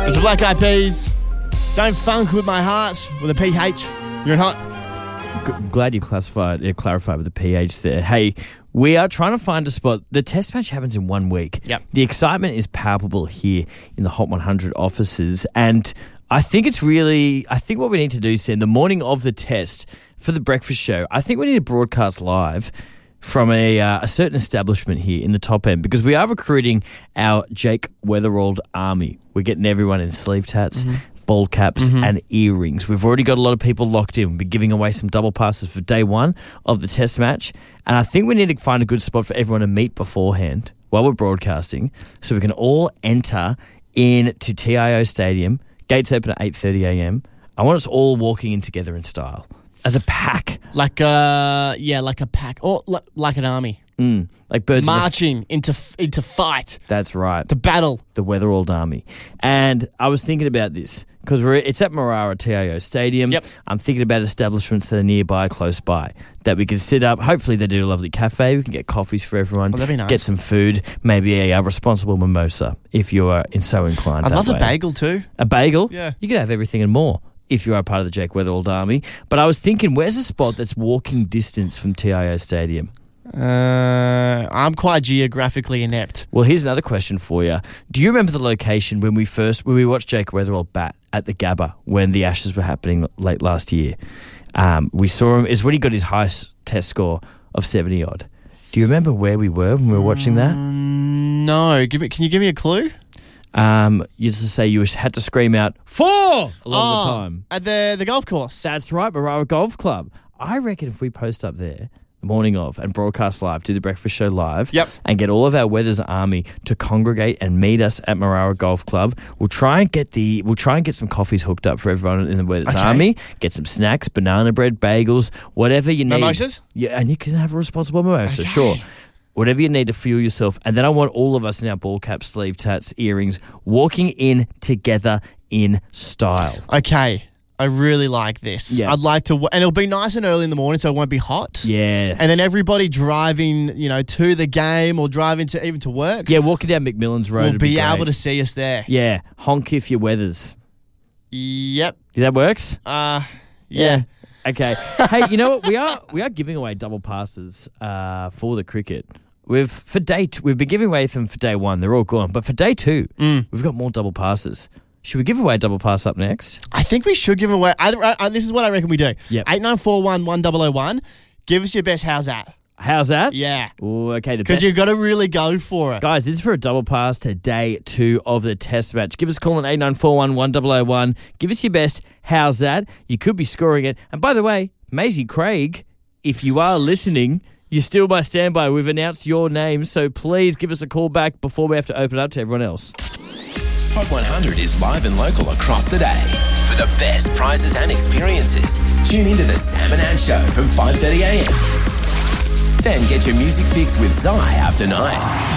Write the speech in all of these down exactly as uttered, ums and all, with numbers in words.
It's the Black Eyed Peas. Don't funk with my heart with a P H. You're in Hot. G- glad you classified, uh, clarified with the P H there. Hey, we are trying to find a spot. The test match happens in one week. Yep. The excitement is palpable here in the Hot one hundred offices, and I think it's really, I think what we need to do is in the morning of the test for the breakfast show, I think we need to broadcast live from a, uh, a certain establishment here in the top end, because we are recruiting our Jake Weatherald army. We're getting everyone in sleeve tats, mm-hmm. bald caps mm-hmm. and earrings. We've already got a lot of people locked in. We'll be giving away some double passes for day one of the test match, and I think we need to find a good spot for everyone to meet beforehand while we're broadcasting so we can all enter into T I O Stadium. Gates open at eight thirty a.m. I want us all walking in together in style. As a pack. Like a, yeah, like a pack. Or like, like an army. Mm, like birds marching f- into into fight. That's right. The battle. The Weatherald Army. And I was thinking about this because we're it's at Marara T I O Stadium. Yep. I'm thinking about establishments that are nearby, close by, that we can sit up. Hopefully they do a lovely cafe. We can get coffees for everyone. Oh, that'd be nice. Get some food. Maybe a, a responsible mimosa if you are in so inclined. I'd love way. a bagel too. A bagel? Yeah. You can have everything and more if you are part of the Jake Weatherald Army. But I was thinking, where's a spot that's walking distance from T I O Stadium? Uh, I'm quite geographically inept. Well, here's another question for you. Do you remember the location when we first, when we watched Jake Weatherald bat at the Gabba when the Ashes were happening late last year? Um, we saw him, is when he got his highest test score of seventy odd. Do you remember where we were when we were watching that? Um, no. Give me, can you give me a clue? Um, you used to say you had to scream out, four, along oh, the time. At the, the golf course. That's right, Marara Golf Club. I reckon if we post up there the morning of and broadcast live, do the breakfast show live, yep. and get all of our Weathers Army to congregate and meet us at Marara Golf Club, we'll try and get the we'll try and get some coffees hooked up for everyone in the Weathers okay. Army. Get some snacks, banana bread, bagels, whatever you need. Mimosas? Yeah, and you can have a responsible mimosa, okay. sure. Whatever you need to fuel yourself. And then I want all of us in our ball caps, sleeve tats, earrings, walking in together in style. Okay. I really like this. Yeah. I'd like to, and it'll be nice and early in the morning so it won't be hot. Yeah. And then everybody driving, you know, to the game or driving to even to work. Yeah, walking down McMillan's Road. Will be, be able to see us there. Yeah. Honk if your Weathers. Yep. That works? Uh, yeah. yeah. Okay. Hey, you know what? We are we are giving away double passes uh, for the cricket. We've for day two, we've been giving away them for day one. They're all gone. But for day two, mm. we've got more double passes. Should we give away a double pass up next? I think we should give away. I, I, I, this is what I reckon we do. Yep. eight nine four one one zero zero one. Give us your best. How's that? How's that? Yeah. Ooh, okay. Because you've got to really go for it. Guys, this is for a double pass to day two of the test match. Give us a call on eight nine four one one zero zero one. Give us your best. How's that? You could be scoring it. And by the way, Maisie Craig, if you are listening, you're still by standby. We've announced your name, so please give us a call back before we have to open it up to everyone else. Hot one hundred is live and local across the day. For the best prizes and experiences, tune into the Sam and Ann Show from five thirty a.m. Then get your music fix with Zai after nine.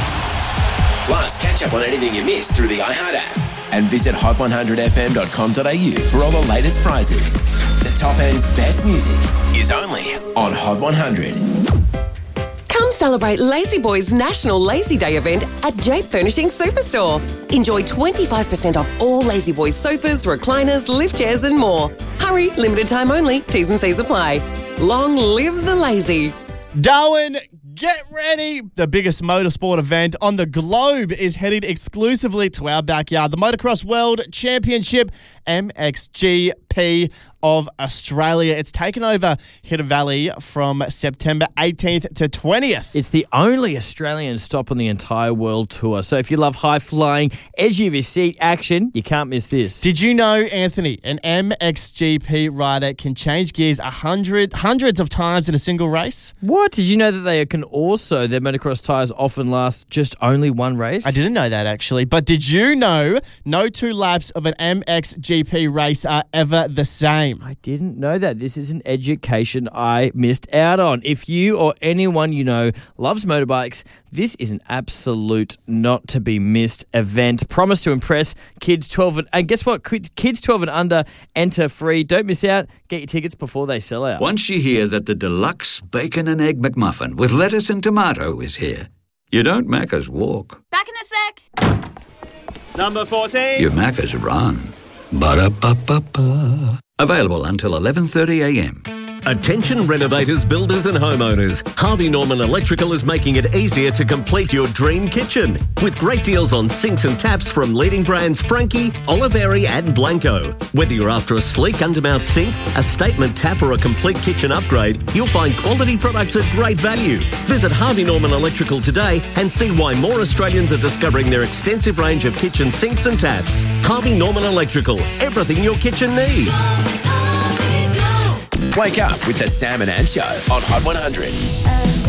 Plus, catch up on anything you missed through the iHeart app. And visit hot one hundred f m dot com dot a u for all the latest prizes. The top end's best music is only on Hot one hundred. Come celebrate Lazy Boy's National Lazy Day event at Jape Furnishing Superstore. Enjoy twenty-five percent off all Lazy Boy's sofas, recliners, lift chairs and more. Hurry, limited time only. T's and C's apply. Long live the lazy. Darwin, get ready. The biggest motorsport event on the globe is headed exclusively to our backyard. The Motocross World Championship, M X G P of Australia. It's taken over Hidden Valley from September eighteenth to twentieth. It's the only Australian stop on the entire world tour. So if you love high-flying, edgy of your seat action, you can't miss this. Did you know, Anthony, an M X G P rider can change gears a hundred, hundreds of times in a single race? What? Did you know that they can also, their motocross tyres often last just only one race? I didn't know that, actually. But did you know no two laps of an M X G P race are ever the same? I didn't know that. This is an education I missed out on. If you or anyone you know loves motorbikes, this is an absolute not to be missed event. Promise to impress kids twelve and, and guess what? Kids twelve and under enter free. Don't miss out. Get your tickets before they sell out. Once you hear that the deluxe bacon and egg McMuffin with lettuce and tomato is here, you don't make us walk. Back in a sec. Number fourteen. Your Macca's run. Ba-da-ba-ba-ba. Available until eleven thirty a m. Attention renovators, builders and homeowners. Harvey Norman Electrical is making it easier to complete your dream kitchen. With great deals on sinks and taps from leading brands Frankie, Oliveri and Blanco. Whether you're after a sleek undermount sink, a statement tap or a complete kitchen upgrade, you'll find quality products at great value. Visit Harvey Norman Electrical today and see why more Australians are discovering their extensive range of kitchen sinks and taps. Harvey Norman Electrical. Everything your kitchen needs. Wake up with the Sam and Ant Show on Hot one hundred.